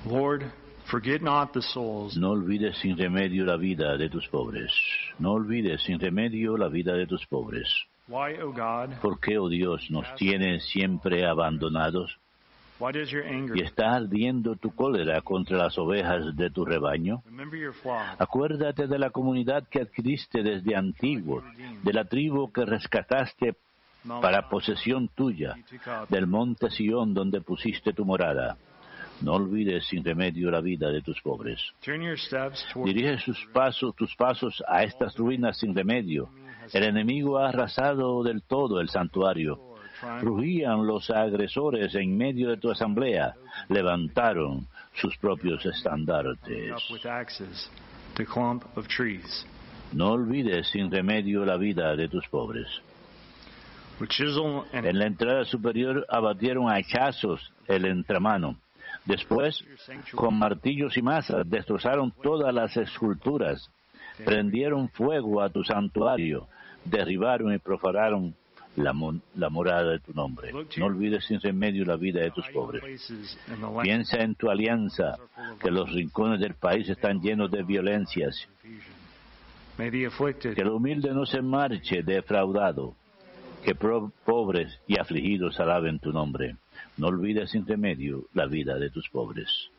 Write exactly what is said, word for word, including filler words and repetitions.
Lord, forget not the souls. No olvides sin remedio la vida de tus pobres. No olvides sin remedio la vida de tus pobres. Why, O God? ¿Por qué, oh Dios, nos tienes siempre abandonados? Why does your anger? ¿Y está ardiendo tu cólera contra las ovejas de tu rebaño? Remember your flock. Acuérdate de la comunidad que adquiriste desde antiguo, de la tribu que rescataste para posesión tuya, del monte Sión donde pusiste tu morada. No olvides sin remedio la vida de tus pobres. Turn your steps toward Dirige sus pasos, tus pasos a estas ruinas sin remedio. El enemigo ha arrasado del todo el santuario. Rugían los agresores en medio de tu asamblea. Levantaron sus propios estandartes. up with axes the clump of trees. No olvides sin remedio la vida de tus pobres. With chisel and En la entrada superior abatieron a hachazos el entramano. Después, con martillos y masas, destrozaron todas las esculturas. Prendieron fuego a tu santuario. Derribaron y profanaron la, mo- la morada de tu nombre. No olvides sin remedio la vida de tus pobres. places in the land Piensa en tu alianza, que los rincones del país están llenos de violencias. may the afflicted Que el humilde no se marche defraudado. Que pro- pobres y afligidos alaben tu nombre. No olvides sin remedio la vida de tus pobres.